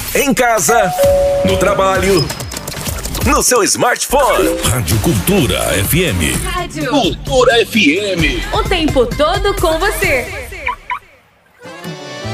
em casa, no trabalho, no seu smartphone. Rádio Cultura FM. Rádio Cultura FM. O tempo todo com você.